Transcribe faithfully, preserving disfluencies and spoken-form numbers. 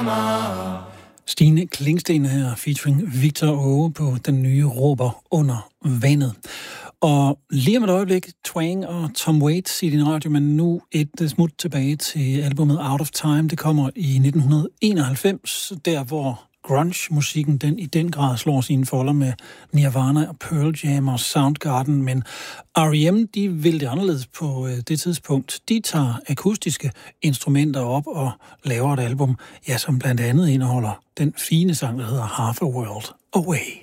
summer. Stine Klingsten her, featuring Victor Åge på den nye Råber under vandet. Og lige om et øjeblik, Twang og Tom Waits i din radio, men nu et smut tilbage til albumet Out of Time. Det kommer i nitten enoghalvfems, der hvor grunge-musikken den i den grad slår sine folder med Nirvana og Pearl Jam og Soundgarden, men R E M, de vil det anderledes på det tidspunkt. De tager akustiske instrumenter op og laver et album, ja, som blandt andet indeholder den fine sang, der hedder Half a World Away.